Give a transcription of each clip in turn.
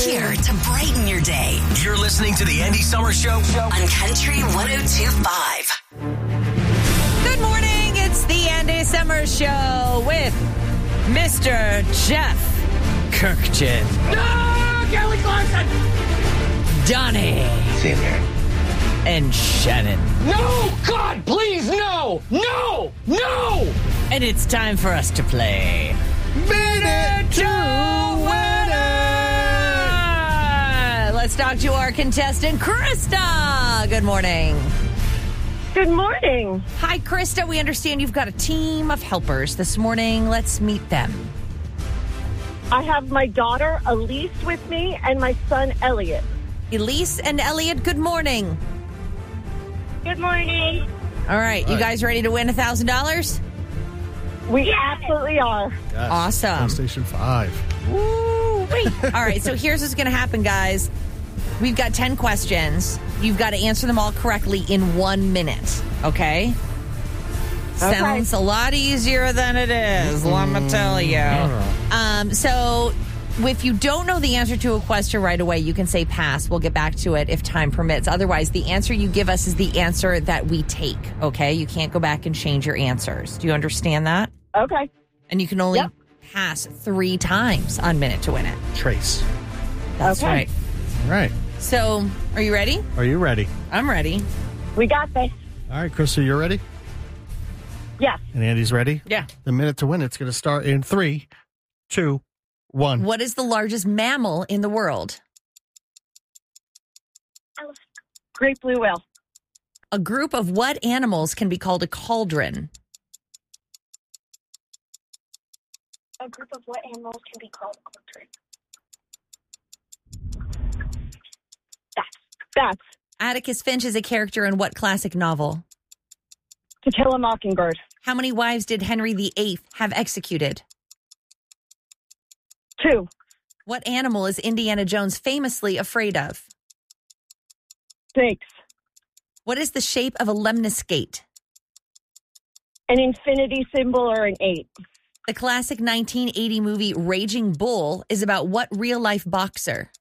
here to brighten your day. You're listening to the Andy Summer Show On Country 102.5. Good morning. It's the Andy Summer Show with Mr. Jeff Kirkjian. No! Kelly Clarkson! Donnie. Same here. And Shannon. No! God, please, no! No! No! And it's time for us to play Minute to Win It! Let's talk to our contestant, Krista. Good morning. Good morning. Hi, Krista. We understand you've got a team of helpers this morning. Let's meet them. I have my daughter Elise with me and my son Elliot. Elise and Elliot, good morning. Good morning. All right, you guys ready to win $1,000? We absolutely are. Yes. Awesome. PlayStation 5. Woo, wait. All right, so here's what's going to happen, guys. We've got 10 questions. You've got to answer them all correctly in 1 minute, okay? Sounds a lot easier than it is, let me tell you. So if you don't know the answer to a question right away, you can say pass. We'll get back to it if time permits. Otherwise, the answer you give us is the answer that we take, okay? You can't go back and change your answers. Do you understand that? Okay. And you can only pass 3 times on Minute to Win It. Trace. That's Okay. right. All right. So, are you ready? Are you ready? I'm ready. We got this. All right, Krista, you're ready? Yes. And Andy's ready? Yeah. The Minute to Win It's going to start in 3, 2, 1. What is the largest mammal in the world? Great blue whale. A group of what animals can be called a cauldron? A group of what animals can be called a cauldron? Bats. Atticus Finch is a character in what classic novel? To Kill a Mockingbird. How many wives did Henry VIII have executed? 2. What animal is Indiana Jones famously afraid of? Snakes. What is the shape of a lemniscate? An infinity symbol or an 8. The classic 1980 movie Raging Bull is about what real-life boxer?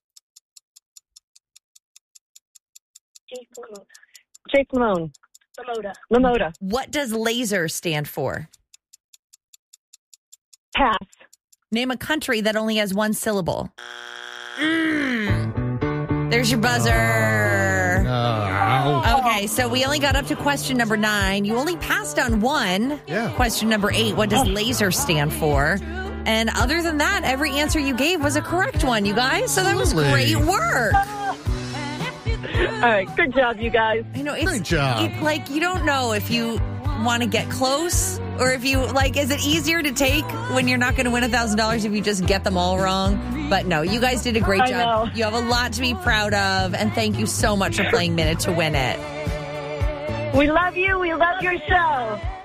Jake Lamone. Lamoda. What does laser stand for? Pass. Name a country that only has 1 syllable. There's your buzzer. Okay, so we only got up to question number 9. You only passed on 1. Yeah. Question number 8, what does laser stand for? And other than that, every answer you gave was a correct one, you guys. So that was great work. All right. Good job, you guys. I know, it's Great job. like you don't know if you want to get close or if you like, is it easier to take when you're not going to win $1,000 if you just get them all wrong? But no, you guys did a great job. know. You have a lot to be proud of. And thank you so much for playing Minute to Win It. We love you. We love your show.